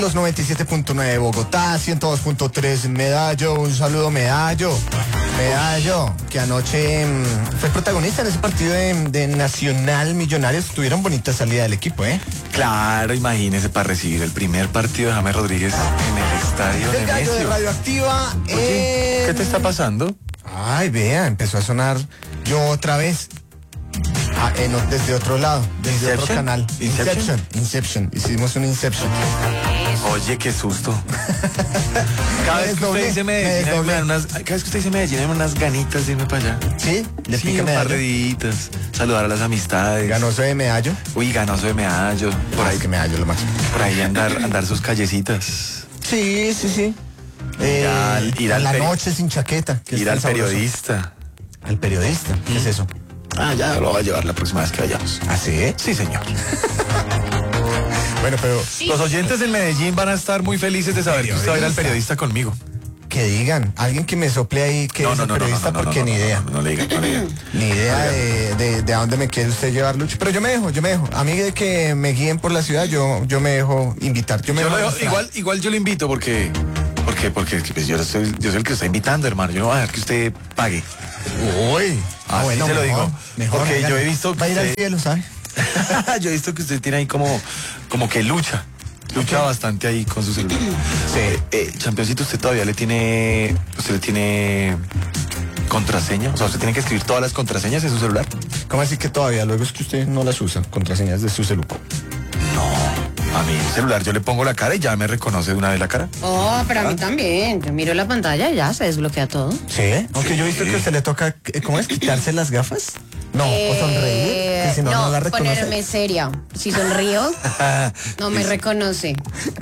Los 97.9 Bogotá, 102.3 Medallo. Un saludo, Medallo. Medallo, que anoche fue protagonista en ese partido de Nacional Millonarios. Tuvieron bonita salida del equipo, ¿eh? Claro, imagínese para recibir el primer partido de James Rodríguez en el estadio El gallo de Nemesio. Radioactiva. Oye, ¿qué te está pasando? Ay, vea, empezó a sonar yo otra vez. Desde otro lado, desde otro canal. Inception. Hicimos un Inception. Oye, qué susto. Cada vez que usted dice Medellín, me dan unas ganitas de irme para allá. ¿Sí? ¿Le Sí, pica un par Medallo? de deditas. Saludar a las amistades. Ganoso de Medallo. Uy, ganoso de Medallo. Por ahí, que Medallo lo máximo. por ahí andar sus callecitas. Sí. Ir a al la peri- noche sin chaqueta. Que es Ir tan al sabroso. periodista. ¿Al periodista? ¿Qué es eso? Ah, ya lo voy a llevar la próxima vez que vayamos. ¿Ah, sí? Sí, señor. Bueno, pero Los oyentes en Medellín van a estar muy felices de saber que usted va a ir al periodista conmigo. que digan, alguien que me sople ahí que es el periodista, porque ni idea. No le digan. Ni idea de a dónde me quiere usted llevar, Lucho. Pero yo me dejo. A mí de que me guíen por la ciudad, yo me dejo invitar. Igual yo le invito porque pues yo soy el que está invitando, hermano. Yo no voy a dejar que usted pague. Uy. Así se lo digo. Mejor, Porque venga. yo he visto que va a ir al usted- cielo, ¿sabe? yo he visto que usted tiene ahí como que lucha bastante ahí con su celular. Sí. Championcito, usted le tiene contraseña, o sea, usted tiene que escribir todas las contraseñas en su celular. ¿Cómo así que todavía? Luego es que usted no las usa, contraseñas de su celular. A mi celular yo le pongo la cara y ya me reconoce de una vez la cara. Oh, pero a mí también. Yo miro la pantalla y ya se desbloquea todo. Sí. Aunque yo he visto que a usted le toca, ¿cómo es? ¿Quitarse las gafas? No, o sonreír, que si no, no la reconoce. Ponerme seria. Si sonrío, no me reconoce.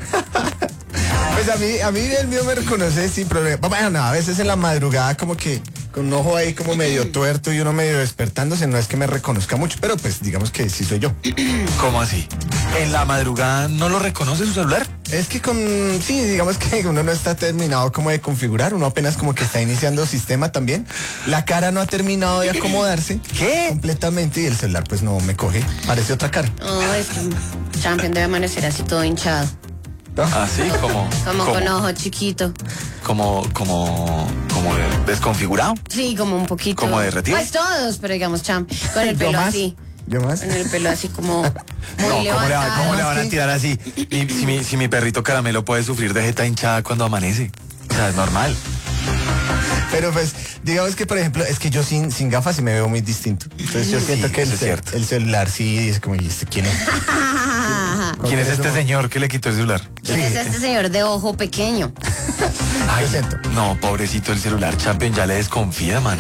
Pues a mí el mío me reconoce sin problema. Bueno, a veces en la madrugada como que con un ojo ahí como medio tuerto y uno medio despertándose, no es que me reconozca mucho, pero pues digamos que sí soy yo. ¿Cómo así? ¿En la madrugada no lo reconoce su celular? Es que sí, digamos que uno no está terminado como de configurar, uno apenas como que está iniciando sistema también. La cara no ha terminado de acomodarse. ¿Qué? Completamente, y el celular pues no me coge, parece otra cara. Oh, es que Champion debe amanecer así todo hinchado. Así como Con ojo chiquito. como desconfigurado. Sí, como un poquito. ¿Como derretido? Pues todos, pero digamos Champ. Con el ¿Yo pelo más? así. ¿Yo más? Con el pelo así como muy No, levantado. ¿cómo le van a tirar así? Si mi perrito Caramelo puede sufrir de jeta hinchada cuando amanece. O sea, es normal. Pero pues, digamos que por ejemplo, es que yo sin gafas sí me veo muy distinto. Entonces yo siento Sí, que eso es cierto. el celular sí es como, ¿y este quién es? ¿Quién es este señor que le quitó el celular? ¿Quién es este señor de ojo pequeño? Yo siento. No, pobrecito el celular, Champion ya le desconfía, mano.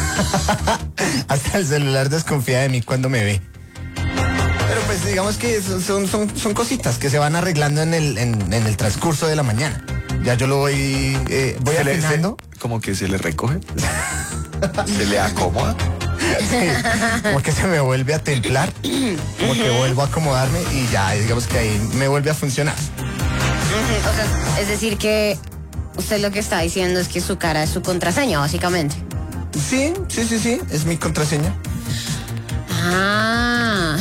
Hasta el celular desconfía de mí cuando me ve. Pero pues digamos que son cositas que se van arreglando en el transcurso de la mañana. Ya yo lo voy afinando. Como que se le recoge. Se le acomoda. Como que se me vuelve a templar, como que vuelvo a acomodarme y ya, digamos que ahí me vuelve a funcionar. O sea, es decir que usted lo que está diciendo es que su cara es su contraseña, básicamente. Sí, es mi contraseña. Ah.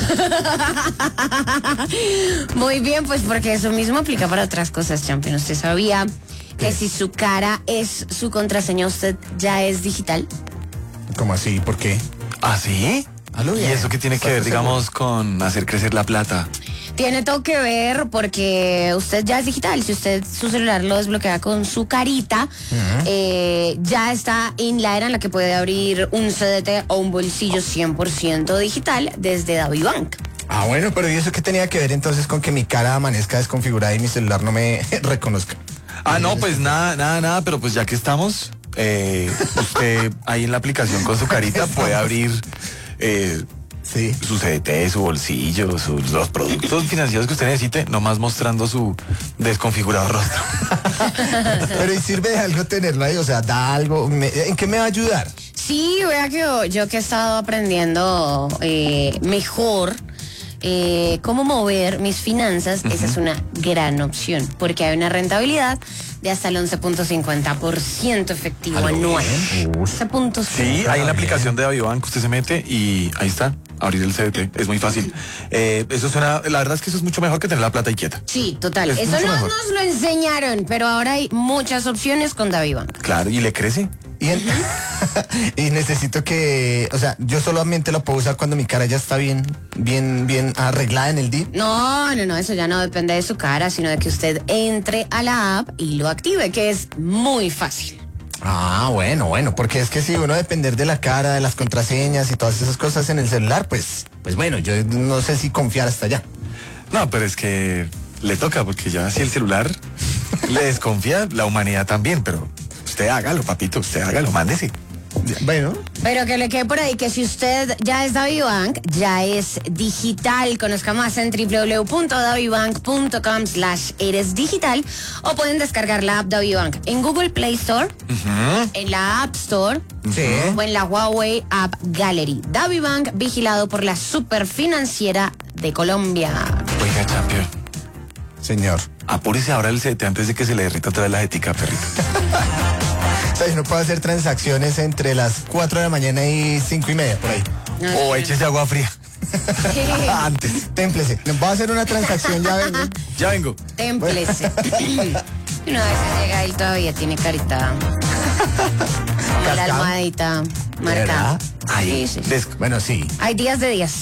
Muy bien, pues porque eso mismo aplica para otras cosas, Champion. ¿Usted sabía que si su cara es su contraseña, usted ya es digital? ¿Cómo así? ¿Por qué? ¿Ah, sí? ¿Aló? ¿Y eso qué tiene que ver, digamos, con hacer crecer la plata? Tiene todo que ver porque usted ya es digital. Si usted su celular lo desbloquea con su carita, ya está en la era en la que puede abrir un CDT o un bolsillo 100% digital desde DaviBank. Ah, bueno, pero ¿y eso qué tenía que ver entonces con que mi cara amanezca desconfigurada y mi celular no me reconozca? Ah, no, pues nada, pero pues ya que estamos, usted ahí en la aplicación con su carita puede abrir Sí. su CDT, su bolsillo, los productos financieros que usted necesite, nomás mostrando su desconfigurado rostro. Pero ¿y sirve de algo tenerlo ahí? O sea, da algo. ¿En qué me va a ayudar? Sí, vea que yo que he estado aprendiendo mejor cómo mover mis finanzas, esa es una gran opción, porque hay una rentabilidad de hasta el 11.50% efectivo anual. 11.50. Sí, ahí en la aplicación de DaviBank usted se mete y ahí está. abrir el CDT, es muy fácil. Eso suena, la verdad es que eso es mucho mejor que tener la plata ahí quieta. Sí, total. Es Eso mucho no mejor. nos lo enseñaron, pero ahora hay muchas opciones con DaviBank. Claro, y le crece. Y necesito que, o sea, yo solamente lo puedo usar cuando mi cara ya está bien arreglada en el DIP. No, eso ya no depende de su cara, sino de que usted entre a la app y lo active, que es muy fácil. Ah, bueno, porque es que si uno depender de la cara, de las contraseñas y todas esas cosas en el celular, pues bueno, yo no sé si confiar hasta allá. No, pero es que le toca, porque ya si el celular le desconfía, la humanidad también, pero usted hágalo, papito, usted hágalo, mándese. Bueno. Pero que le quede por ahí que si usted ya es DaviBank, ya es digital. Conozca más en www.davibank.com/eresdigital o pueden descargar la app DaviBank en Google Play Store, en la App Store o en la Huawei App Gallery. DaviBank, vigilado por la Superfinanciera de Colombia. Oiga, champion, Señor. apúrese ahora el CDT antes de que se le derrita otra vez la jetica, perrito. O sea, yo no puedo hacer transacciones entre las 4 de la mañana y 5:30, por ahí. No, O sí. échese agua fría. Antes. Témplese. Voy a hacer una transacción, ya vengo. Ya vengo. Témplese. Y una vez llega y todavía tiene carita. Como la ¿Cascada? almohadita marcada. ¿Verdad? Sí, sí. Bueno, sí. Hay días de días.